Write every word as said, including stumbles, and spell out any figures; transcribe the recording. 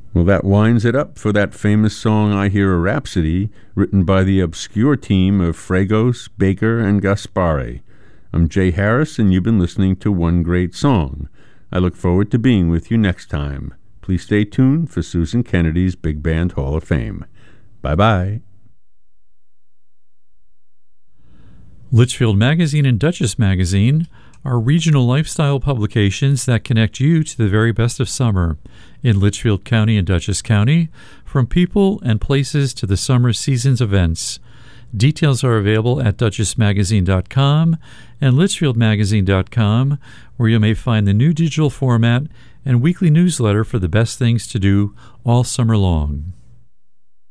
Well, that winds it up for that famous song I Hear a Rhapsody, written by the obscure team of Fragos, Baker, and Gaspare. I'm Jay Harris, and you've been listening to One Great Song. I look forward to being with you next time. Please stay tuned for Susan Kennedy's Big Band Hall of Fame. Bye-bye. Litchfield Magazine and Duchess Magazine are regional lifestyle publications that connect you to the very best of summer in Litchfield County and Dutchess County, from people and places to the summer season's events. Details are available at duchess magazine dot com and litchfield magazine dot com, where you may find the new digital format and weekly newsletter for the best things to do all summer long.